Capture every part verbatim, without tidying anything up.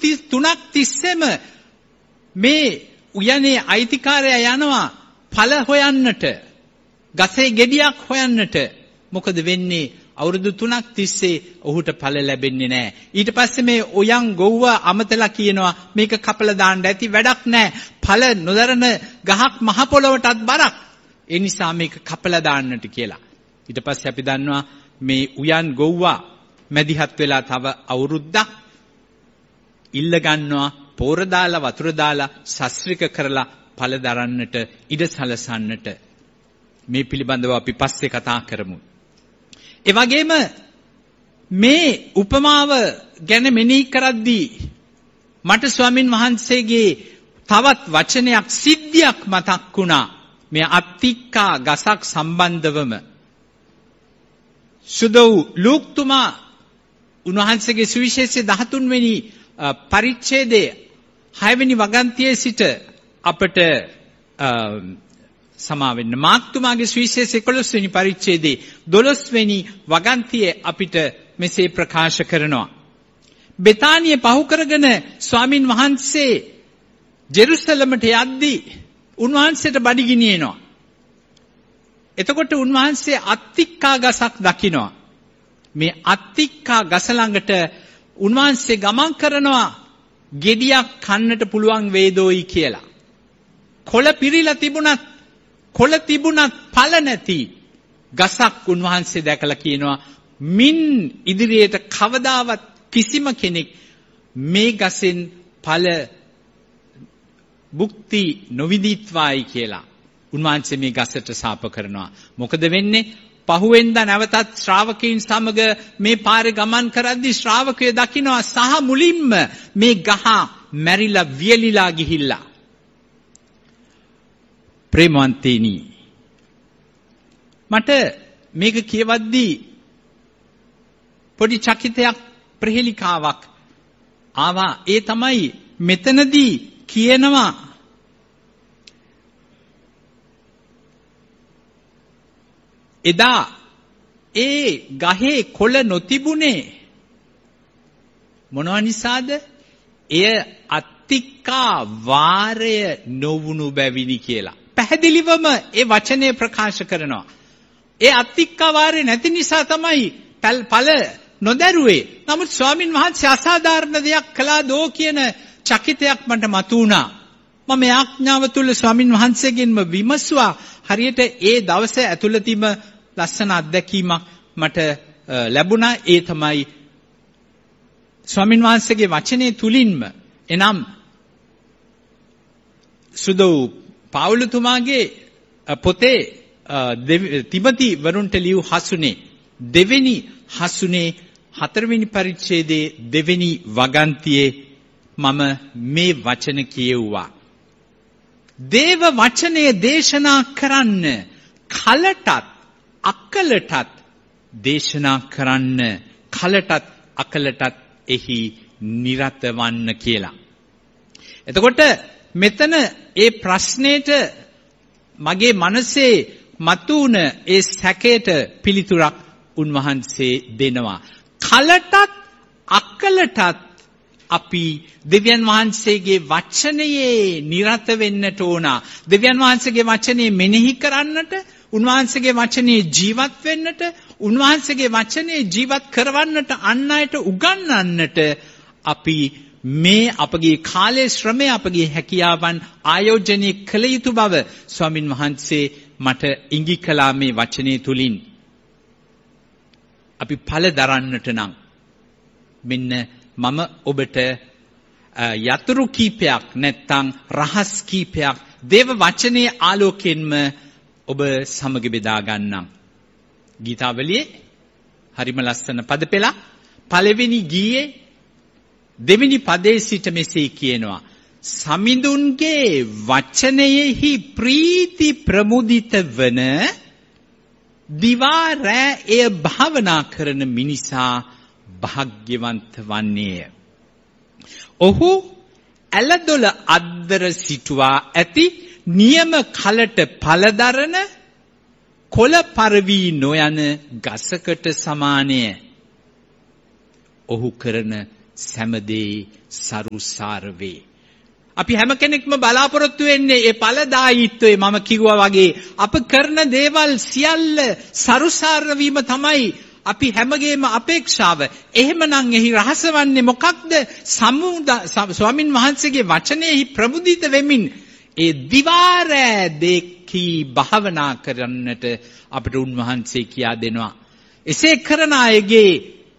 තුනක් තිස්සෙම මේ උයනේ අයිතිකාරයා යනවා ඵල හොයන්නට, ගසේ ගෙඩියක් හොයන්නට. මොකද වෙන්නේ? අවුරුදු තුනක් තිස්සේ ඔහුට ඵල ලැබෙන්නේ නැහැ. ඊට පස්සේ මේ උයන් ගොව්ව අමතලා කියනවා මේක කපලා දාන්න ඇති, වැඩක් නැහැ. ඵල නොදරන ගහක් මහ පොළොවටත් බරක්. ඒ නිසා මේක කපලා දාන්නට කියලා. ඊට පස්සේ අපි දන්නවා මේ උයන් ගොව්වා මැදිහත් වෙලා තව අවුරුද්දක් ඉල්ල ගන්නවා, පෝර දාලා වතුර දාලා ශස්ත්‍රික කරලා ඵල දරන්නට ඉඩ සලසන්නට. මේ පිළිබඳව අපි පස්සේ කතා කරමු. ඒ වගේම මේ උපමාව ගැන මෙනෙහි කරද්දී මට ස්වාමින් වහන්සේගේ තවත් වචනයක්, සිද්ධියක් මතක් වුණා. මේ අත්තික්කා ගසක් සම්බන්ධවම සුදෝ ලූක්තුමා උන්වහන්සේගේ සුවිශේෂයේ දහතුන් වෙනි පරිච්ඡේදයේ හය වෙනි වගන්තියේ සිට අපට සමා වෙන්න මාක්තුමාගේ සුවිශේෂ එකොළොස් වෙනි පරිච්ඡේදයේ දොළොස් වෙනි වගන්තියේ අපිට මෙසේ ප්‍රකාශ කරනවා. බෙතානිය පහු කරගෙන ස්වාමින් වහන්සේ ජෙරුසලමට යද්දී උන්වහන්සේට බඩගිනි එනවා. එතකොට උන්වහන්සේ අත්තික්කා ගසක් දකිනවා. මේ අත්තික්කා ගස ළඟට උන්වහන්සේ ගමන් කරනවා, ගෙඩියක් කන්නට පුළුවන් වේදෝයි කියලා. කොළ පිරීලා තිබුණත්, කොළ තිබුණත් ඵල නැති ගසක් උන්වහන්සේ දැකලා කියනවා, මින් ඉදිරියට කවදාවත් කිසිම කෙනෙක් මේ ගසෙන් ඵල භුක්ති නොවිදිත්වායි කියලා. උන්වහන්සේ මේ ගසට ශාප කරනවා. මොකද වෙන්නේ? පහුවෙන්දා නැවතත් ශ්‍රාවකයන් සමග මේ පාරේ ගමන් කරද්දී ශ්‍රාවකයෝ දකිනවා සහ මුලින්ම මේ ගහ මැරිලා වියලිලා ගිහිල්ලා. ප්‍රේමවන්තේනි, මට මේක කියවද්දී පොඩි චකිතයක්, ප්‍රහෙලිකාවක් ආවා. ඒ තමයි මෙතනදී කියනවා එදා ඒ ගහේ කොළ නොතිබුණේ මොනවා නිසාද? එය අත්තික්කා වාරය නොවුණු බැවිනි කියලා. පැහැදිලිවම ඒ වචනේ ප්‍රකාශ කරනවා. ඒ අත්තික්කා වාරය නැති නිසා තමයි ඵල නොදැරුවේ. නමුත් ස්වාමින් වහන්සේ අසාධාරණ දෙයක් කළා දෝ කියන චකිතයක් මට මතුවුණා. මම ආඥාව තුල ස්වාමින් වහන්සේගෙන්ම විමසුවා. හරියට ඒ දවසේ ඇතුළතින්ම ලස්සන අත්දැකීමක් මට ලැබුණා. ඒ තමයි ස්වාමින් වහන්සේගේ වචනේ තුලින්ම, එනම් සුදෝ පාවුලතුමාගේ පොතේ තිමති වරුන්ට ලියු හසුනේ දෙවෙනි හසුනේ හතරවෙනි පරිච්ඡේදයේ දෙවෙනි වගන්තියේ මම මේ වචන කියෙව්වා. දේව වචනය දේශනා කරන්න, කලටත් අකලටත් දේශනා කරන්න, කලටත් අකලටත් එහි නිරත වන්න කියලා. එතකොට මෙතන ඒ ප්‍රශ්නෙට මගේ මනසේ මතුවන ඒ සැකයට පිළිතුරක් උන්වහන්සේ දෙනවා. කලටත් අකලටත් අපි දෙවියන් වහන්සේගේ වචනයේ නිරත වෙන්නට ඕන. දෙවියන් වහන්සේගේ වචනේ මෙනෙහි කරන්නට, උන්වහන්සේගේ වචනේ ජීවත් වෙන්නට, උන්වහන්සේගේ වචනේ ජීවත් කරවන්නට, අන් අයට උගන්වන්නට අපි මේ අපගේ කාලයේ ශ්‍රමය, අපගේ හැකියාවන් ආයෝජනය කළ යුතු බව ස්වාමින් වහන්සේ මට ඉඟි කළා මේ වචනේ තුලින්. අපි ඵල දරන්නට නම් මෙන්න මම ඔබට යතුරු කීපයක් නැත්තම් රහස් කීපයක් දේව වචනේ ආලෝකයෙන්ම ඔබ සමග බෙදා ගන්නම්. ගීතාවලියේ හරිම ලස්සන පද පෙළ පළවෙනි ගීයේ දෙවෙනි පදයේ සිට මෙසේ කියනවා, සමිඳුන්ගේ වචනයෙහි ප්‍රීති ප්‍රමුදිත වන දිවා රෑ එය භාවනා කරන මිනිසා භාග්‍යවන්ත වන්නේය. ඔහු ඇලදොල අද්දර සිටුවා ඇති නියම කලට පළදරන කොළ පරවී නොයන ගසකට සමානය. ඔහු කරන සෑමදේ සරුසාර වේ. අපි හැම කෙනෙක්ම බලාපොරොත්තු වෙන්නේ ඒ ඵලදායීත්වයේ මම කිව්වා වගේ අප කරන දේවල් සියල්ල සරුසාර වීම තමයි අපි හැමගේම අපේක්ෂාව. එහෙමනම් එහි රහස වන්නේ මොකක්ද? ස්වාමින් වහන්සේගේ වචනයෙහි ප්‍රමුදිත වෙමින් ඒ දිවාරෑ දෙකී භාවනා කරන්නට අපට උන්වහන්සේ කියා දෙනවා. එසේ කරන අයගේ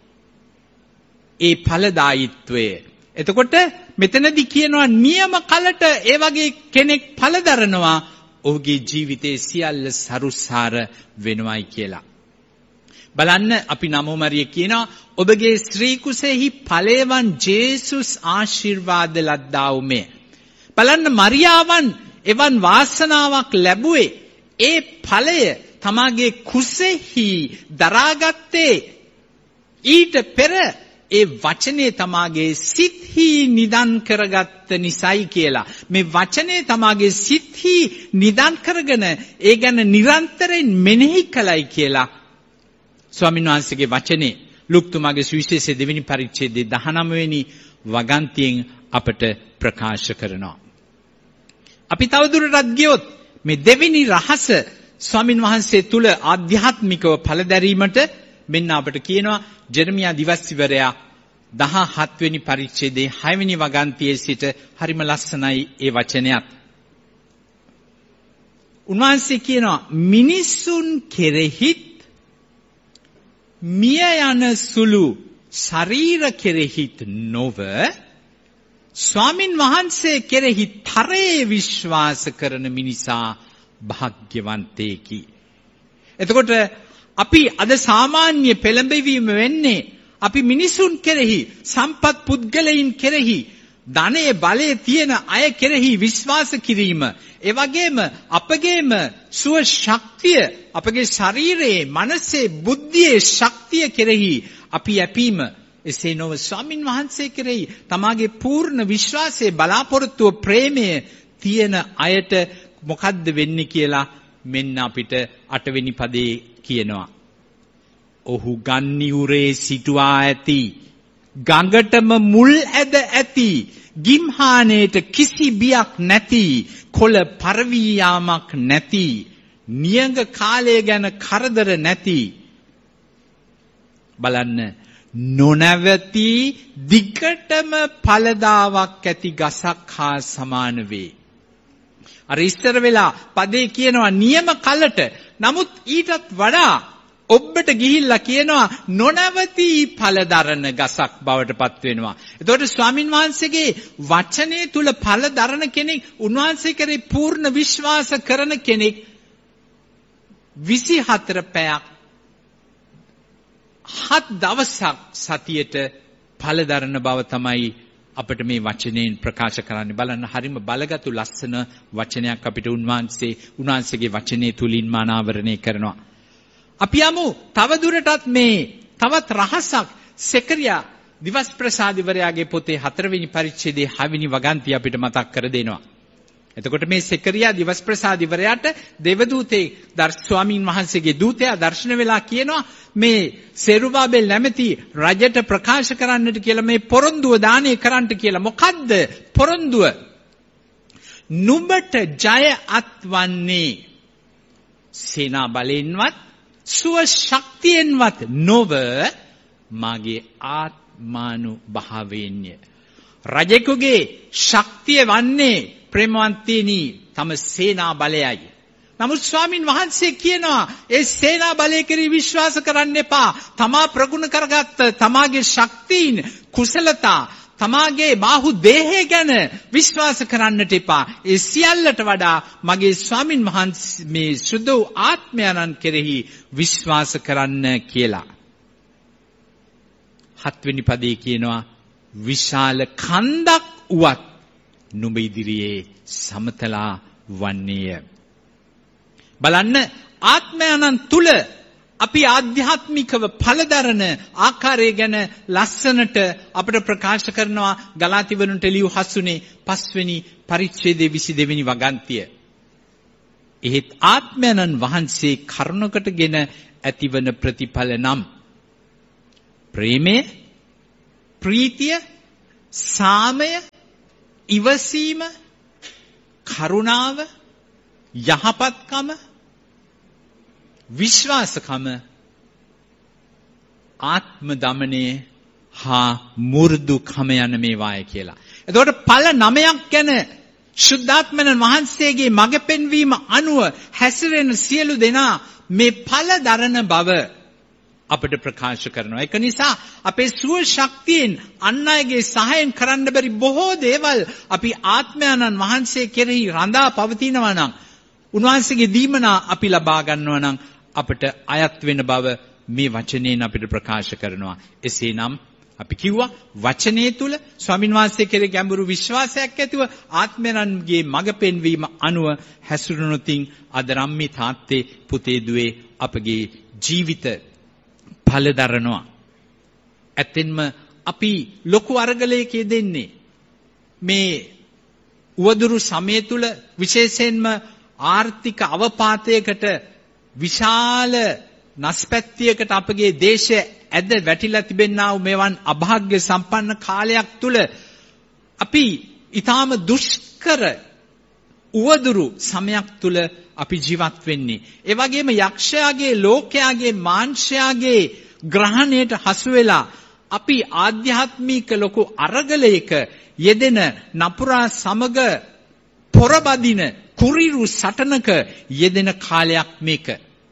ඒ ඵලදායීත්වය. එතකොට මෙතනදී කියනවා නියම කලට ඒ වගේ කෙනෙක් ඵල දරනවා ඔහුගේ ජීවිතයේ සියල්ල සරුසාර වෙනවයි කියලා. බලන්න අපි නමෝ මරිය කියනවා ඔබගේ ස්ත්‍රී කුසෙහි ඵලයවන් ජේසුස් ආශිර්වාද ලද්දා උමේ. බලන්න මරියාවන් එවන් වාසනාවක් ලැබුවේ ඒ ඵලය තමාගේ කුසෙහි දරාගත්තේ ඊට පෙර ඒ වචනේ තමාගේ සිත්හි නිදන් කරගත්ත නිසයි කියලා. මේ වචනේ තමාගේ සිත්හි නිදන් කරගෙන ඒ ගැන නිරන්තරයෙන් මෙනෙහි කළයි කියලා ස්වාමීන් වහන්සේගේ වචනේ ලුක්තුමාගේ සුවිශේෂයේ දෙවෙනි පරිච්ඡේදයේ දහනවය වෙනි වගන්තියෙන් අපට ප්‍රකාශ කරනවා. අපි තවදුරටත් ගියොත් මේ දෙවෙනි රහස ස්වාමීන් වහන්සේ තුල ආධ්‍යාත්මිකව ඵල දැරීමට මෙන්න අපට කියනවා ජෙරමියා දිවස්වරයා දහහත් වෙනි පරිච්ඡේදයේ හය වෙනි වගන්තියේ සිට හරිම ලස්සනයි ඒ වචනයත්. උන්වහන්සේ කියනවා මිනිසුන් කෙරෙහිත් මිය යන සුළු ශරීර කෙරෙහිත් නොව ස්වාමින් වහන්සේ කෙරෙහි තරයේ විශ්වාස කරන මිනිසා භාග්‍යවන්තයෙකි. එතකොට අපි අද සාමාන්‍ය පෙළඹවීම වෙන්නේ අපි මිනිසුන් කෙරෙහි සම්පත් පුද්ගලයන් කෙරෙහි ධනයේ බලයේ තියෙන අය කෙරෙහි විශ්වාස කිරීම. ඒ වගේම අපගේම සුව ශක්තිය අපගේ ශරීරයේ මනසේ බුද්ධියේ ශක්තිය කෙරෙහි අපි යැපීම. එසේ නොව ස්වාමින් වහන්සේ කෙරෙහි තමාගේ පූර්ණ විශ්වාසයේ බලාපොරොත්තුව ප්‍රේමය තියෙන අයට මොකද්ද වෙන්නේ කියලා මෙන්න අපිට අටවෙනි පදේ කියනවා. ඔහු ගන්නියුරේ සිටුවා ඇති ගඟටම මුල් ඇද ඇති ගිම්හානේට කිසි බියක් නැති කොළ පරවී යාමක් නැති නියඟ කාලය ගැන කරදර නැති. බලන්න නොනවති දිගටම ඵලදාවක් ඇති ගසක් හා සමාන වේ. අර ඉස්තර වෙලා පදේ කියනවා නියම කලට. නමුත් ඊටත් වඩා ඔබට ගිහිල්ලා කියනවා නොනවති ඵල දරන ගසක් බවට පත් වෙනවා. එතකොට ස්වාමින් වහන්සේගේ වචනේ තුල ඵල දරන කෙනෙක්, උන්වහන්සේ කරේ පූර්ණ විශ්වාස කරන කෙනෙක් විසිහතර පැයක් හත් දවසක් සතියට ඵල දරන බව තමයි අපිට මේ වචනයෙන් ප්‍රකාශ කරන්න. බලන්න හරිම බලගතු ලස්සන වචනයක් අපිට උන්වහන්සේ උන්වහන්සේගේ වචනේ තුලින් මානාවරණය කරනවා. අපි යමු තවදුරටත් මේ තවත් රහසක් සෙකරියා දිවස් ප්‍රසාදිවරයාගේ පොතේ හතරවෙනි පරිච්ඡේදයේ හයවෙනි වගන්තිය අපිට මතක් කර දෙනවා. එතකොට මේ සෙකරියා දිවස් ප්‍රසාදිවරයාට දේවදූතේ දර් ස්වාමීන් වහන්සේගේ දූතයා දර්ශන වෙලා කියනවා මේ සෙරුබාබෙල් නැමැති රජට ප්‍රකාශ කරන්නට කියලා මේ පොරොන්දුව දානය කරන්නට කියලා. මොකද්ද පොරොන්දුව? නුඹට ජය අත්වන්නේ සේනා බලයෙන්වත් සුව ශක්තියෙන්වත් නොව මාගේ ආත්මානුභාවයෙන්ය. රජෙකුගේ ශක්තිය වන්නේ ප්‍රේමවන්තේනි තම සේනා බලයයි. නමුත් ස්වාමින් වහන්සේ කියනවා ඒ සේනා බලය කෙරෙහි විශ්වාස කරන්න එපා. තමා ප්‍රගුණ කරගත්ත තමාගේ ශක්තියින් කුසලතා තමාගේ බාහු දේහය ගැන විශ්වාස කරන්නට එපා. ඒ සියල්ලට වඩා මගේ ස්වාමින් වහන්සේ මේ සුදු ආත්මයන්න් කෙරෙහි විශ්වාස කරන්න කියලා. හත්වෙනි පදේ කියනවා විශාල කන්දක් උවත් නුඹ ඉදිරියේ සමතලා වන්නේය. බලන්න ආත්මයන්න් තුල අපි ආධ්‍යාත්මිකව ඵලදරන ආකාරය ගැන ලස්සනට අපිට ප්‍රකාශ කරනවා ගලාති වරුන්ට ලියු හසුනේ පස්වෙනි පරිච්ඡේදයේ විසි දෙවෙනි වගන්තිය. එහෙත් ආත්මයන්න් වහන්සේ කරුණකටගෙන ඇතිවන ප්‍රතිඵල නම් ප්‍රේමය, ප්‍රීතිය, සාමය, ඉවසීම, කරුණාව, යහපත්කම, විශ්වාසකම, ආත්ම දමනය හා මු르දුකම යන මේවාය කියලා. එතකොට ඵල නවයක් ගැන ශුද්ධාත්මයන් වහන්සේගේ මඟ පෙන්වීම අනුව හැසිරෙන සියලු දෙනා මේ ඵල දරන බව අපිට ප්‍රකාශ කරනවා. ඒක නිසා අපේ සුව ශක්තියෙන් අන් අයගේ සහායෙන් කරන්න බැරි බොහෝ දේවල් අපි ආත්මයන්න් වහන්සේ කෙරෙහි රඳා පවතිනවා නම්, උන්වහන්සේගේ දීමනා අපි ලබා ගන්නවා නම් අපිට අයත් වෙන බව මේ වචනයෙන් අපිට ප්‍රකාශ කරනවා. එසේනම් අපි කිව්වා වචනේ තුල ස්වාමින් වහන්සේ කෙරෙහි ගැඹුරු විශ්වාසයක් ඇතිව ආත්මයන්ගේ මඟ පෙන්වීම අනුව හැසිරුණොතින් අද රම්මි තාත්තේ පුතේ දුවේ අපගේ ජීවිත ඵල දරනවා. ඇත්තෙන්ම අපි ලොකු අරගලයක යෙදෙන්නේ මේ උවදුරු සමය තුල, විශේෂයෙන්ම ආර්ථික අවපාතයකට, විශාල නස්පැත්තියකට අපගේ දේශය ඇද වැටිලා තිබෙනා වූ මෙවන් අභාග්‍ය සම්පන්න කාලයක් තුල අපි ඊටාම දුෂ්කර උවදුරු සමයක් තුල අපි ජීවත් වෙන්නේ. ඒ වගේම යක්ෂයාගේ, ලෝකයාගේ, මාංශයාගේ ග්‍රහණයට හසු වෙලා අපි ආධ්‍යාත්මික ලොකු අරගලයක යෙදෙන නපුරා සමග පොරබදින කුරිරු සටනක යෙදෙන කාලයක් මේක.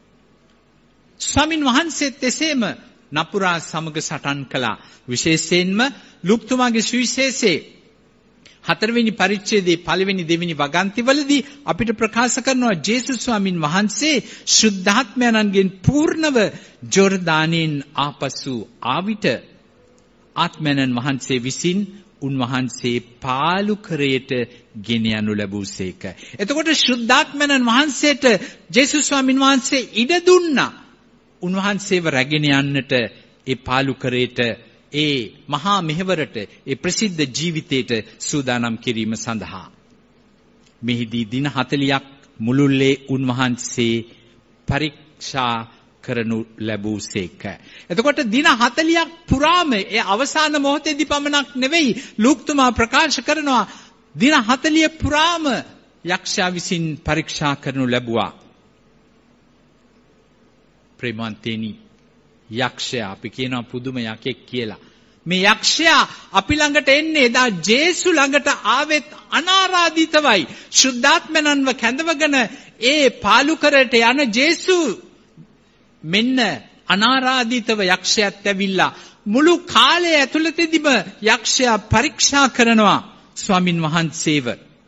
ස්වාමින් වහන්සේත් එසේම නපුරා සමග සටන් කළා. විශේෂයෙන්ම ලුක්තුමාගේ සුවිශේෂයේ හතරවෙනි පරිච්ඡේදයේ පළවෙනි දෙවෙනි වගන්තිවලදී අපිට ප්‍රකාශ කරනවා ජේසුස් ස්වාමින් වහන්සේ ශුද්ධාත්මයන්ගෙන් පූර්ණව ජෝර්දානෙන් ආපසු ආවිත ආත්මයන් වහන්සේ විසින් උන්වහන්සේ පාලුකරයට ගෙන යනු ලැබුසේක. එතකොට ශුද්ධාත්මයන් වහන්සේට ජේසුස් ස්වාමින් වහන්සේ ඉඩ දුන්නා උන්වහන්සේව රැගෙන යන්නට ඒ පාලුකරයට, ඒ මහා මෙහෙවරට, ඒ ප්‍රසිද්ධ ජීවිතයට සූදානම් කිරීම සඳහා. මෙහිදී දින හතළියක් මුළුල්ලේ උන්වහන්සේ පරීක්ෂා කරනු ලැබුසේක. එතකොට දින හතළියක් පුරාම, ඒ අවසාන මොහොතේදී පමණක් නෙවෙයි, ලූක්තුමා ප්‍රකාශ කරනවා දින හතළිය පුරාම යක්ෂයා විසින් පරීක්ෂා කරනු ලැබුවා. ප්‍රේමවන්තේනි, යක්ෂයා අපි කියනවා පුදුම යකෙක් කියලා. මේ යක්ෂයා අපි ළඟට එන්නේ එදා ජේසු ළඟට ආවෙත් අනාරාධිතවයි. ශුද්ධාත්මයන්ව කැඳවගෙන ඒ පාලුකරට යන ජේසු මෙන්න අනාරාධිතව යක්ෂයාත් ඇවිල්ලා මුළු කාලය ඇතුළතදීම යක්ෂයා පරීක්ෂා කරනවා ස්වාමින් වහන්සේව.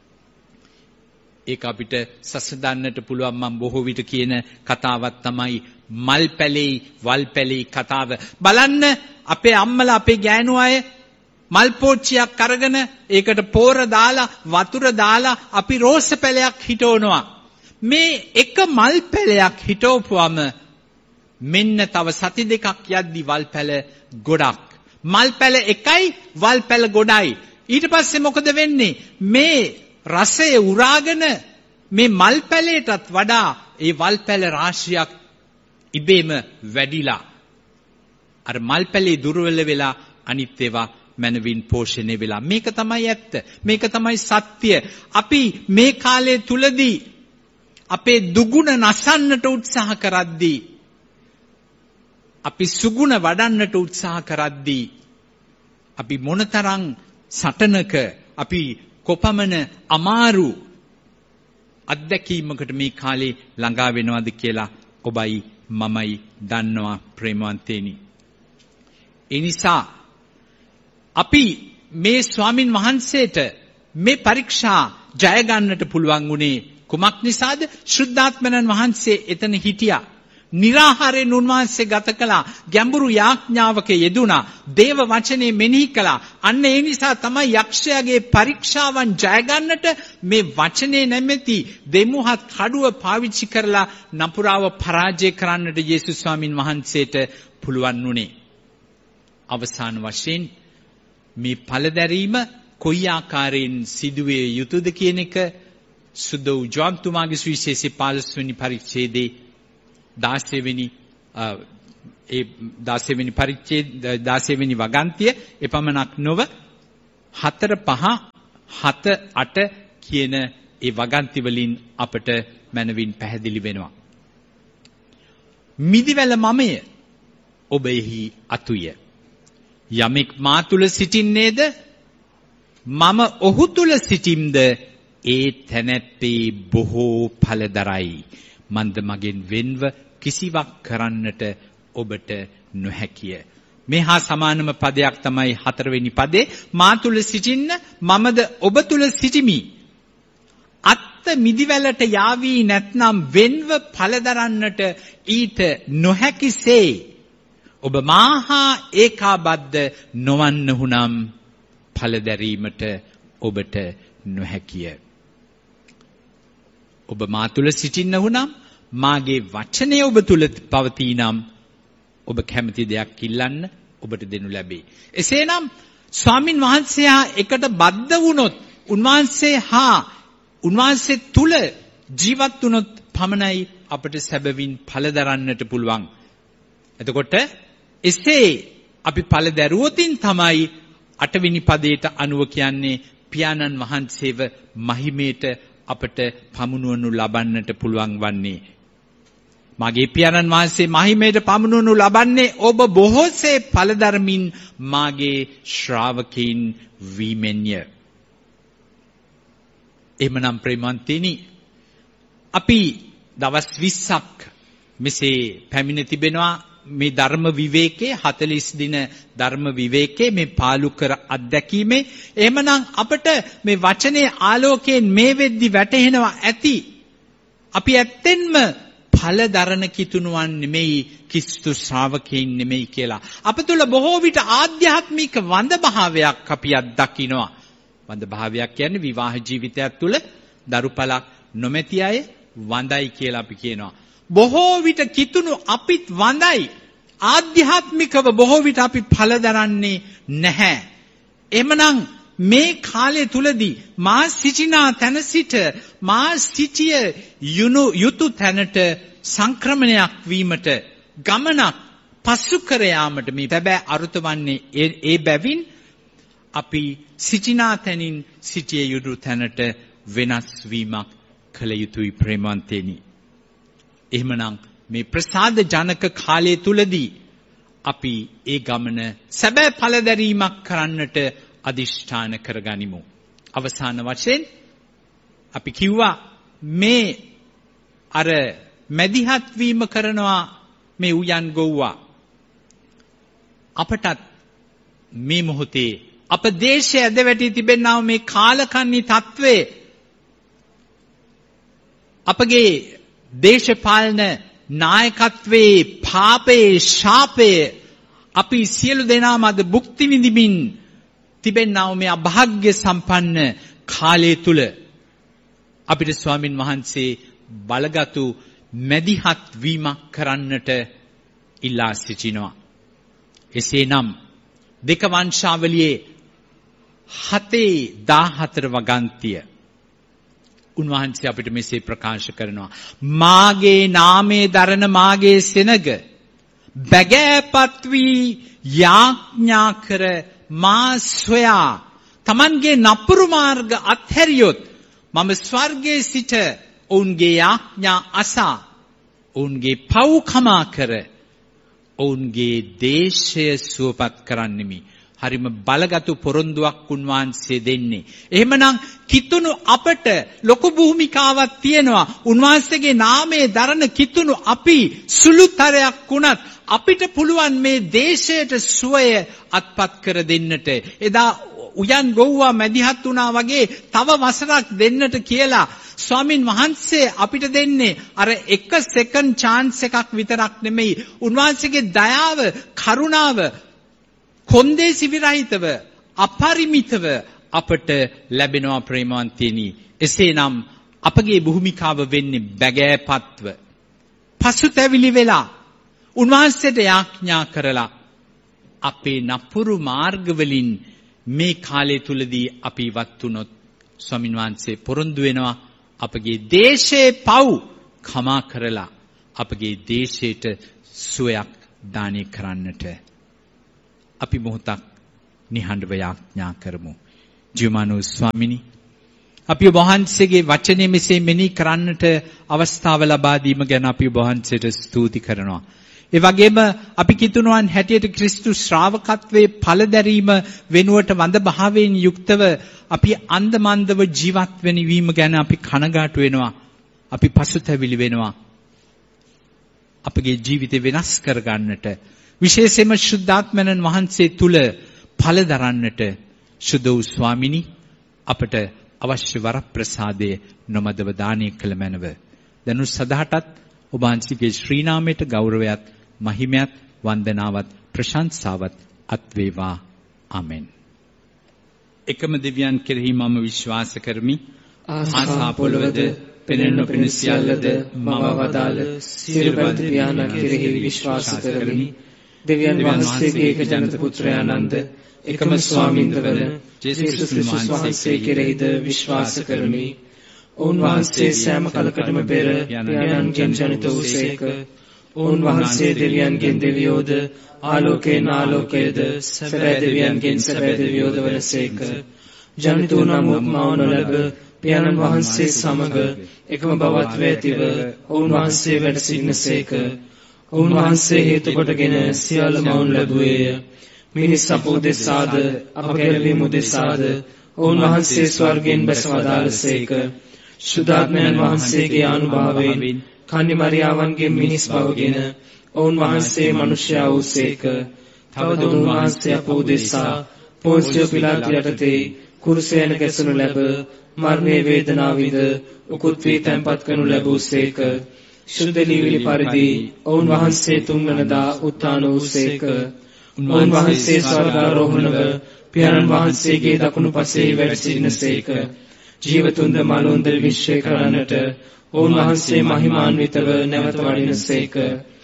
ඒක අපිට සසඳන්නට පුළුවන්. මම බොහෝ විට කියන කතාවක් තමයි මල් පැලේ වල් පැලේ කතාව. බලන්න, අපේ අම්මලා, අපේ ගෑනු අය මල් පෝච්චියක් අරගෙන ඒකට පෝර දාලා වතුර දාලා අපි රෝස පැලයක් හිටවනවා. මේ එක මල් පැලයක් හිටවපුවම මෙන්න තව සති දෙකක් යද්දි වල් පැල ගොඩක්. මල් පැල එකයි, වල් පැල ගොඩයි. ඊට පස්සේ මොකද වෙන්නේ? මේ රසය උරාගෙන මේ මල් පැලයටත් වඩා ඒ වල් පැල රාශියක් ඉබේම වැඩිලා අර මල් පැලේ දුර්වල වෙලා අනිත් ඒවා මනවින් පෝෂණය වෙලා. මේක තමයි ඇත්ත. මේක තමයි සත්‍ය. අපි මේ කාලය තුලදී අපේ දුගුණ නසන්නට උත්සාහ කරද්දී, අපි සුගුණ වඩන්නට උත්සාහ කරද්දී, අපි මොනතරම් සටනක, අපි කොපමණ අමාරු අත්දැකීමකට මේ කාලේ ළඟා වෙනවද කියලා ඔබයි මමයි දන්නවා ප්‍රේමවන්තේනි. ඒ නිසා අපි මේ ස්වාමින් වහන්සේට මේ පරීක්ෂා ජය ගන්නට පුළුවන් වුණේ කුමක් නිසාද? ශුද්ධාත්මයන් වහන්සේ එතන හිටියා. निराहाරයෙන් උන්වහන්සේ ගත කළා. ගැඹුරු යාඥාවක යෙදුණා. දේව වචනේ මෙනෙහි කළා. අන්න ඒ නිසා තමයි යක්ෂයාගේ පරීක්ෂාවන් ජය ගන්නට මේ වචනේ නැමැති දෙමුහත් කඩුව පාවිච්චි කරලා නපුරාව පරාජය කරන්නට යේසුස් ස්වාමින් වහන්සේට පුළුවන් වුණේ. අවසාන වශයෙන් මේ ඵලදැරීම කොයි ආකාරයෙන් සිදුවේ යුතුද කියන එක සුදු ජෝන්තුමාගේ සුවිශේෂී පළවෙනි පරිච්ඡේදයේ දාසවෙනි ඒ දාසය වෙනි පරිච්ඡේද දාසය වෙනි වගන්තිය එපමණක් නොව හතර පහ හත අට කියන ඒ වගන්ති වලින් අපට මනවින් පැහැදිලි වෙනවා. මිදිවැල මමය ඔබ එහි අතුය. යමෙක් මා තුල සිටින්නේද මම ඔහු තුල සිටිම්ද ඒ තැනැත්තේ බොහෝ ඵලදරයි. මන්ද මගෙන් වෙන්ව කිසිවක් කරන්නට ඔබට නොහැකිය. මේ හා සමානම පදයක් තමයි හතරවෙනි පදේ. මා තුල සිටින්න මමද ඔබ තුල සිටිමි. අත්ත මිදිවැලට යාවී නැත්නම් වෙන්ව ඵලදරන්නට ඊට නොහැකිසේ ඔබ මාහා ඒකාබද්ධ නොවන්නහුනම් ඵලදැරීමට ඔබට නොහැකිය. ඔබ මා තුල සිටින්නහුනම් මාගේ වචනය ඔබ තුල පවතිනම් ඔබ කැමති දෙයක් ඉල්ලන්න ඔබට දෙනු ලැබේ. එසේනම් ස්වාමින් වහන්සේ හා එකට බද්ධ වුණොත් උන්වහන්සේ හා උන්වහන්සේ තුල ජීවත් වුණොත් පමණයි අපට සැබවින් ඵල දරන්නට පුළුවන්. එතකොට එසේ අපි ඵල දරුවොතින් තමයි අටවෙනි පදයට අනුව කියන්නේ පියාණන් වහන්සේව මහිමේට අපට පමුණුවනු ලබන්නට පුළුවන් වන්නේ. මාගේ පියාණන් වහන්සේ මහිමේට පමුණුවනු ලබන්නේ ඔබ බොහෝසේ ඵල ධර්මින් මාගේ ශ්‍රාවකයින් වීමෙන්ය. එහෙමනම් ප්‍රේමන්තිනි අපි දවස් විස්සක් මෙසේ පැමිණ තිබෙනවා මේ ධර්ම විවේකයේ හතළිස් දින ධර්ම විවේකයේ මේ පාලු කර අත්දැකීමේ. එහෙමනම් අපට මේ වචනේ ආලෝකයෙන් මේ වෙද්දි වැටහෙනවා ඇති අපි ඇත්තෙන්ම ඵල දරන කිතුණුවන් නෙමෙයි ක්‍රිස්තු ශ්‍රාවකයන් නෙමෙයි කියලා. අප තුල බොහෝ විට ආධ්‍යාත්මික වඳ භාවයක් අපි අත්දකිනවා. වඳ භාවයක් කියන්නේ විවාහ ජීවිතයක් තුල දරුපලක් නොමැති අය වඳයි කියලා අපි කියනවා. බොහෝ විට කිතුණු අපිත් වඳයි. ආධ්‍යාත්මිකව බොහෝ විට අපි ඵල දරන්නේ නැහැ. එhmenan මේ කාලය තුලදී මා සිටිනා තැන සිට මා සිටිය යුතු යුතු තැනට සංක්‍රමණයක් වීමට ගමනක් පසු කර යාමට මේ බැබෑ අරුත වන්නේ ඒ බැවින් අපි සිටිනා තැනින් සිටිය යුතු තැනට වෙනස් වීමක් කළ යුතුයි ප්‍රේමවන්තේනි. එහෙමනම් මේ ප්‍රසාද ජනක කාලය තුලදී අපි ඒ ගමන සැබෑ ඵලදැරීමක් කරන්නට අදිෂ්ඨාන කරගනිමු. අවසාන වශයෙන් අපි කිව්වා මේ අර මැදිහත් වීම කරනවා මේ උයන් ගොව්වා. අපටත් මේ මොහොතේ අප දේශයේ ඇද වැටි තිබෙනා මේ කාලකන්ණි තත්වයේ අපගේ දේශපාලන නායකත්වයේ පාපේ ශාපේ අපි සියලු දෙනාම අද භුක්ති විඳිමින් තිබෙනා මේ අභාග්‍ය සම්පන්න කාලය තුල අපිට ස්වාමින් වහන්සේ බලගතු මැදිහත් වීමක් කරන්නට ඉල්ලා සිටිනවා. එසේනම් දෙක වංශාවලියේ හතේ දාහතර වගන්තිය උන්වහන්සේ අපිට මෙසේ ප්‍රකාශ කරනවා. මාගේ නාමයේ දරන මාගේ සෙනග බැගෑපත් වී යාඥා කර මා සොයා තමන්ගේ නපුරු මාර්ග අත්හැරියොත් මම ස්වර්ගයේ සිට ඔවුන්ගේ යාඥා අසා ඔවුන්ගේ පව් කමා කර ඔවුන්ගේ දේශය සුවපත් කරන්නෙමි. හරිම බලගතු පොරොන්දුවක් උන්වහන්සේ දෙන්නේ. එහෙමනම් කිතුණු අපට ලොකු භූමිකාවක් තියෙනවා. උන්වහන්සේගේ නාමයේ දරන කිතුණු අපි සුළුතරයක් වුණත් අපිට පුළුවන් මේ දේශයට සුවය අත්පත් කර දෙන්නට. එදා උයන් ගොව්වා මැදිහත් වුණා වගේ තව වසරක් දෙන්නට කියලා ස්වාමින් වහන්සේ අපිට දෙන්නේ අර එක සෙකන්ඩ් chance එකක් විතරක් නෙමෙයි. උන්වහන්සේගේ දයාව, කරුණාව කොන්දේසි විරහිතව අපරිමිතව අපට ලැබෙනවා ප්‍රේමවන්තයනි. එසේනම් අපගේ භූමිකාව වෙන්නේ බැගෑපත්ව පසුතැවිලි වෙලා උන්වහන්සේට යාඥා කරලා අපේ නපුරු මාර්ගවලින් මේ කාලය තුලදී අපි ඉවත් වුණොත් ස්වාමින් වහන්සේ පොරොන්දු වෙනවා අපගේ දේශේ පව් කමා කරලා අපගේ දේශයට සුවයක් දානය කරන්නට අපි මොහොතක් නිහඬව යාඥා කරමු. ජීවමානෝ ස්වාමිනී, අපි ඔබ වහන්සේගේ වචනේ මෙසේ මෙනෙහි කරන්නට අවස්ථාව ලබා දීම ගැන අපි ඔබ වහන්සේට ස්තුති කරනවා. ඒ වගේම අපි කිතුණුවන් හැටියට ක්‍රිස්තු ශ්‍රාවකත්වයේ ඵලදැරීම වෙනුවට වඳ භාවයෙන් යුක්තව අපි අන්දමන්දව ජීවත් වෙන වීම ගැන අපි කනගාටු වෙනවා. අපි පසුතැවිලි වෙනවා. අපගේ ජීවිතය වෙනස් කරගන්නට, විශේෂයෙන්ම ශුද්ධාත්මයන් වහන්සේ තුල ඵල දරන්නට සුදු වූ ස්වාමිනී අපට අවශ්‍ය වරප්‍රසාදයේ නොමදව දානය කළ මැනව. දනු සදාටත් ඔබ වහන්සේගේ ශ්‍රී නාමයට ගෞරවයත්, මහිමයත්, වන්දනාවත්, ප්‍රශංසාවත් අත් වේවා. ආමෙන්. එකම දෙවියන් කෙරෙහි මම විශ්වාස කරමි. ආසා පොළොවද පෙනෙන නොපෙනෙන සියල්ලද මම වදාළ සියලුපත් පියාණන් කෙරෙහි විශ්වාස කරමි. දෙවියන් වහන්සේගේ එක ජනත පුත්‍රයානන්ද එකම ස්වාමින්ද්‍රවන ජේසුස් වහන්සේ කෙරෙහිද විශ්වාස කරමි. උන්වහන්සේ සෑම කලකටම පෙර පියාණන්ගෙන් ජනිත වූසේක. උන්වහන්සේ දෙවියන්ගෙන් දෙවියෝද ආලෝකයෙන් ආලෝකයේද සැබෑ දෙවියන්ගෙන් සැබෑ දෙවියෝද වනසේක. ජනිත වූ නමුත් මව නොලැබ පියාණන් වහන්සේ සමග එකම බවත්ව ඇතිව උන්වහන්සේ වැඩ සිටිනසේක. උන්වහන්සේ හේතු කොටගෙන සියල්ල මවුන් ලැබුවේය. මිනිස් අප උදෙසාද අප ගැලවීම උදෙසාද උන්වහන්සේ ස්වර්ගයෙන් බැස වදාළසේක. ශුද්ධාත්මයන් වහන්සේගේ අනුභවයෙන් කන්‍ය මරියාවන්ගේ මිනිස් බවගෙන උන්වහන්සේ මනුෂ්‍යයා වූසේක. තවද උන්වහන්සේ අප උදෙසා පොන්සිය පිලාතු යටතේ කුරුසයන ගැසුණු ලැබ මරණයේ වේදනාව විඳ උකුත් වී තැන්පත් කරනු ලැබූසේක. ශුද්ධ ලීවිලි පරිදි උන්වහන්සේ තුන්වනදා උත්ථාන වූසේක. උන්වහන්සේ ස්වර්ගාරෝහණව පියාණන් වහන්සේගේ දකුණු පසේ වැඩ සිටිනසේක. ජීවතුන්ද මලුන්ද විශ්වය කරන්නට උන්වහන්සේ මහිමාන්විතව නැවත වඩිනසේක.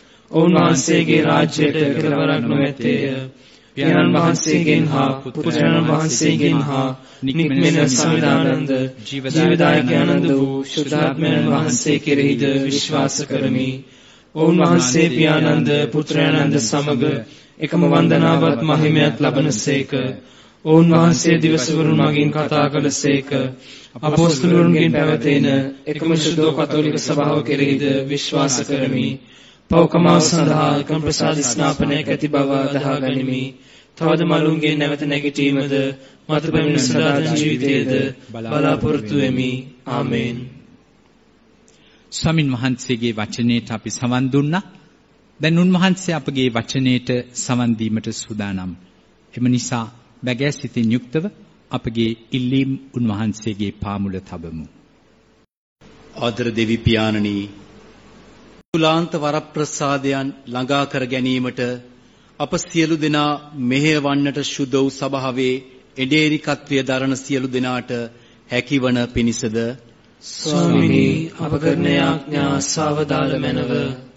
උන්වහන්සේගේ රාජ්‍යයට කෙලවරක් නොමැත්තේය. පියාණන් වහන්සේගෙන් හා පුත්‍රයන් වහන්සේගෙන් හා නික්මෙන සමිදානන්ද ජීවදායක ආනන්ද වූ ශුද්ධාත්මයන් වහන්සේ කෙරෙහිද විශ්වාස කරමි. උන්වහන්සේ පියාණන්ද පුත්‍රයන්ද සමග එකම වන්දනාවත් මහිමයත් ලබනසේක. උන්වහන්සේ දිවසවරුන් මගින් කතා කළසේක. අපොස්තලයන්ගෙන් පැවතෙන එකම ශුද්ධ කතෝලික සභාව කෙරෙහිද විශ්වාස කරමි. පෞකමාව සඳහා එකම ප්‍රසාද ස්නාපනයක් ඇති බව අදහා ගනිමි. තවද මලුන්ගේ නැවත නැගිටීමද මතු පැමිණෙන සදාතන ජීවිතයේද බලාපොරොත්තු වෙමි. ආමේන්. ස්වාමින් වහන්සේගේ වචනයට අපි සවන් දුන්නා. දැන් උන්වහන්සේ අපගේ වචනයට සවන් දීමට සූදානම්. එම නිසා බැගෑ සිතින් යුක්තව අපගේ ඉල්ලීම් උන්වහන්සේගේ පාමුල තබමු. ආදර දෙවි පියාණනි, තුලාන්ත වරප්‍රසාදයන් ළඟා කර ගැනීමට අප සියලු දෙනා මෙහෙයවන්නට සුදු වූ සභාවේ එඩේරිකත්වයේ දරන සියලු දෙනාට හැකිවන පිණිසද ස්වාමිනී අප කරන යාඥා සාවදාල මැනව.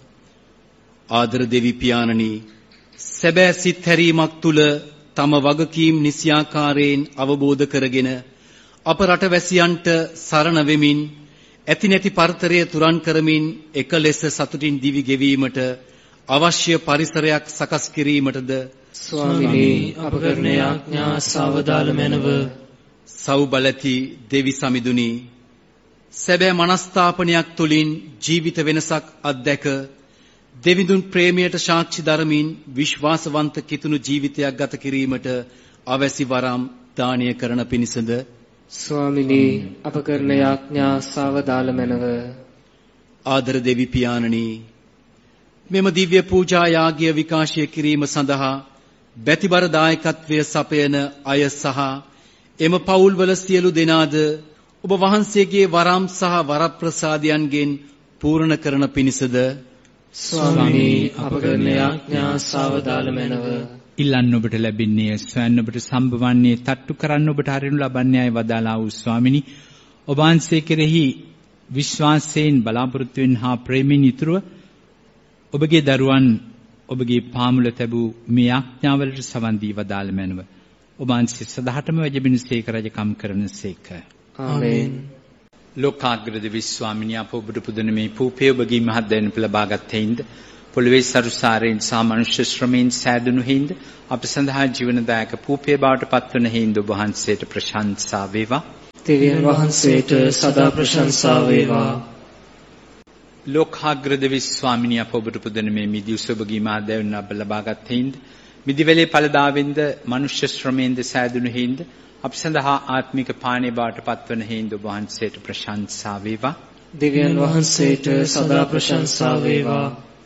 ආදර දෙවි පියාණනි, සැබෑ සිත් හැරීමක් තුල තම වගකීම් නිසියාකාරයෙන් අවබෝධ කරගෙන අප රටවැසියන්ට සරණ වෙමින් ඇති නැති පරතරය තුරන් කරමින් එක ලෙස සතුටින් දිවි ගෙවීමට අවශ්‍ය පරිසරයක් සකස් කිරීමටද ස්වාමිනී අප කරන යාඥා සාවදාල මැනව. සෞබලති දෙවි සමිඳුනි, සැබෑ මනස්ථාපනයක් තුලින් ජීවිත වෙනසක් අත්දැක දෙවිඳුන් ප්‍රේමයට සාක්ෂි දරමින් විශ්වාසවන්ත කිතුණු ජීවිතයක් ගත කිරීමට අවැසි වරම් දානය කරන පිණිසද ස්වාමිනී අප කරන යාඥා සාවදාල මැනව. ආදර දෙවි පියාණනි, මෙම දිව්‍ය පූජා යාගය විකාශය කිරීම සඳහා බැතිබර දායකත්වය සපයන අය සහ එම පවුල්වල සියලු දෙනාද ඔබ වහන්සේගේ වරම් සහ වරප්‍රසාදයන්ගෙන් පූර්ණ කරන පිණිසද ස්වාමිනී අප කරන යාඥා සාවදාල මැනව. ඉල්ලන්න ඔබට ලැබෙන්නේ, සොයන්න ඔබට සම්භවන්නේ, තට්ටු කරන්න ඔබට හරිනු ලබන්නේ අය වදාලා වූ ස්වාමිනී, ඔබ වහන්සේ කෙරෙහි විශ්වාසයෙන් බලාපොරොත්තු වෙන හා ප්‍රේමයෙන් යුතුව ඔබගේ දරුවන් ඔබගේ පාමුල තැබූ මේ යාඥාවලට සවන් දී වදාළ මැනව. ඔබ වහන්සේ සදාටම වැජබිනසේක රජකම් කරනසේක. ආමේන්. ලෝකාග්‍රද විශ්වාමිනිය අප ඔබට පුදන මේ පූපේ ඔබගේ මහත් දැනුම ලබාගත් හේින්ද පොළවේ සරුසාරයෙන් සහ මනුෂ්‍ය ශ්‍රමයෙන් සෑදුණු හිඳ අප සඳහා ජීවනදායක පූපේ බවට පත්වන හිඳ ඔබ වහන්සේට ප්‍රශංසා වේවා. දෙවියන් වහන්සේට සදා ප්‍රශංසා වේවා. ලෝකාග්‍ර දෙවි ස්වාමිනිය අප ඔබට පුදන මේ මිදි උසබගී මාදැවුන් අප ලබාගත් හිඳ මිදිවැලේ ඵලදාවෙන්ද මනුෂ්‍ය ශ්‍රමයෙන්ද සෑදුණු හිඳ අප සඳහා ආත්මික පානේ බවට පත්වන හිඳ ඔබ වහන්සේට ප්‍රශංසා වේවා. දෙවියන් වහන්සේට සදා ප්‍රශංසා වේවා.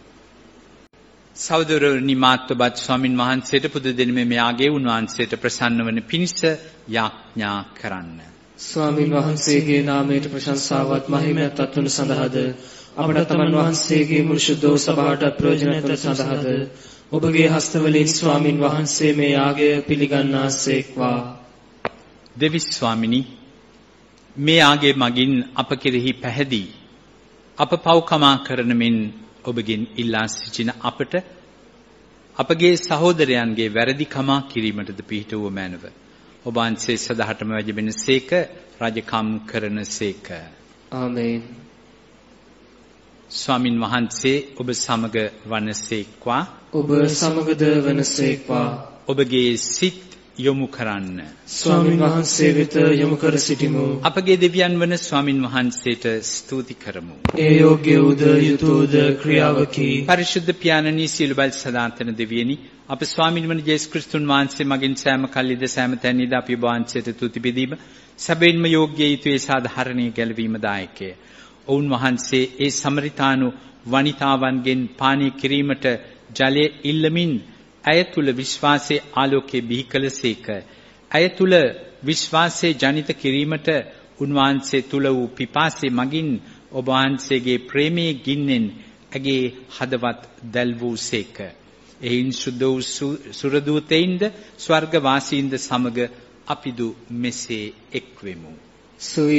සහෝදරනි මාත්වබත් ස්වාමින් වහන්සේට පුද දෙනමේ මෙයාගේ උන්වහන්සේට ප්‍රසන්න වන පිණිස යාඥා කරන්න. ස්වාමින් වහන්සේගේ නාමයට ප්‍රශංසාවත් මහිමයත් අත්වන සඳහාද අපට තමන් වහන්සේගේ මුළු ශුද්ධ සභාවට ප්‍රයෝජනවත් සඳහාද ඔබගේ හස්තවලින් ස්වාමින් වහන්සේ මේ යාගය පිළිගන්නාසේක්වා. දෙවි ස්වාමිනී මේ යාගයේ මගින් අප කෙරෙහි පැහැදී අප පව්කමා කරන මෙන් ඔබගෙන් ඉල්ලා සිටින අපට අපගේ සහෝදරයන්ගේ වැරදි කමා කිරීමටද පිහිටුව මැනව. ඔබ වහන්සේ සදාටම වැජබෙන සේක රජකම් කරන සේක. ආමේන්. ස්වාමින් වහන්සේ ඔබ සමග වනසේක්වා. ඔබ සමගද වනසේක්වා. ඔබගේ සිත් යොමු කරන්න. ස්වාමින් වහන්සේ වෙත යොමු කර සිටිමු. අපගේ දෙවියන් වන ස්වාමින් වහන්සේට ස්තුති කරමු. ඒ යෝග්‍ය උද යුතුයද ක්‍රියාවකි. පරිශුද්ධ පියාණනි සියලු බල සදාතන දෙවියනි අප ස්වාමින් වන ජේසුස් ක්‍රිස්තුන් වහන්සේ මගින් සෑම කල්ලිද සෑම තැනදීද අපි ඔබ වහන්සේට තුති බෙදීම සැබවින්ම යෝග්‍ය යුතුයේ සාධාරණීය ගැලවීම දායකය. ඔවුන් වහන්සේ ඒ සමරිතානු වනිතාවන්ගෙන් පානය කිරීමට ජලය ඉල්ලමින් ඇය තුල විශ්වාසයේ ආලෝකයේ බිහි කළසේක. ඇය තුල විශ්වාසයේ ජනිත කිරීමට උන්වහන්සේ තුල වූ පිපාසයේ මගින් ඔබ වහන්සේගේ ප්‍රේමයේ ගින්නෙන් ඇගේ හදවත් දැල් වූසේක. එයින් සුද්ධ වූ සුරදූතයින්ද ස්වර්ග වාසීන්ද සමග අපිදු මෙසේ එක්වෙමු.